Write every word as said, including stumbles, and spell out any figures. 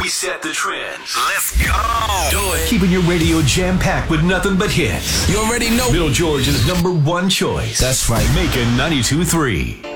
We set the trends. Let's go. Do it. Keeping your radio jam-packed with nothing but hits. You already know. Bill George is number one choice. That's right. Making ninety-two point three.